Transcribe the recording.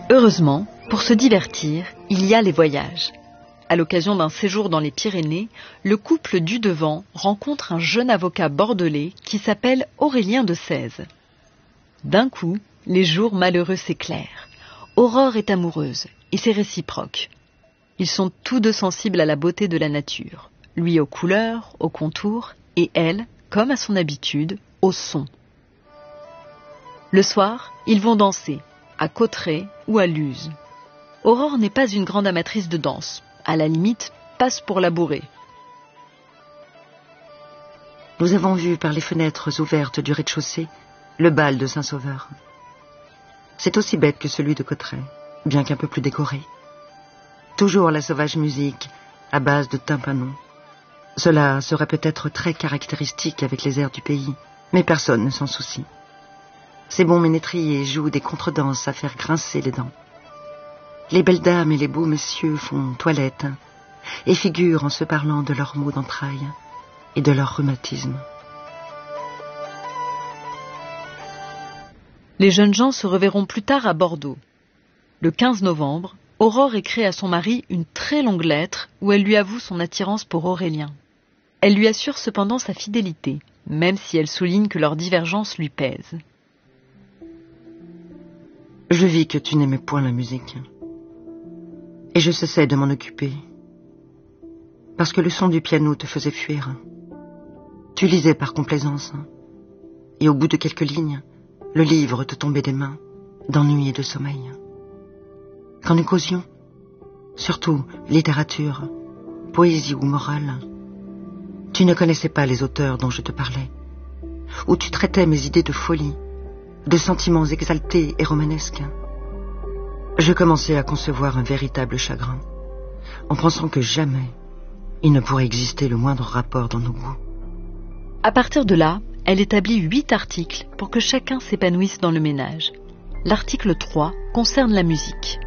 Heureusement, pour se divertir, il y a les voyages. À l'occasion d'un séjour dans les Pyrénées, le couple Dudevant rencontre un jeune avocat bordelais qui s'appelle Aurélien de Sèze. D'un coup, les jours malheureux s'éclairent. Aurore est amoureuse et c'est réciproque. Ils sont tous deux sensibles à la beauté de la nature. Lui aux couleurs, aux contours et elle, comme à son habitude, au son. Le soir, ils vont danser, à Cauterets ou à Luz. Aurore n'est pas une grande amatrice de danse. À la limite, passe pour la bourrée. Nous avons vu par les fenêtres ouvertes du rez-de-chaussée le bal de Saint-Sauveur. C'est aussi bête que celui de Cauterets, bien qu'un peu plus décoré. Toujours la sauvage musique, à base de tympanon. Cela serait peut-être très caractéristique avec les airs du pays, mais personne ne s'en soucie. Ces bons ménétriers jouent des contredanses à faire grincer les dents. Les belles dames et les beaux messieurs font toilette et figurent en se parlant de leurs maux d'entrailles et de leur rhumatisme. Les jeunes gens se reverront plus tard à Bordeaux. Le 15 novembre, Aurore écrit à son mari une très longue lettre où elle lui avoue son attirance pour Aurélien. Elle lui assure cependant sa fidélité, même si elle souligne que leur divergence lui pèse. Je vis que tu n'aimais point la musique. Et je cessai de m'en occuper, parce que le son du piano te faisait fuir. Tu lisais par complaisance, et au bout de quelques lignes, le livre te tombait des mains, d'ennui et de sommeil. Quand nous causions, surtout littérature, poésie ou morale, tu ne connaissais pas les auteurs dont je te parlais, où tu traitais mes idées de folie, de sentiments exaltés et romanesques. Je commençais à concevoir un véritable chagrin, en pensant que jamais il ne pourrait exister le moindre rapport dans nos goûts. À partir de là, elle établit 8 articles pour que chacun s'épanouisse dans le ménage. L'article 3 concerne la musique.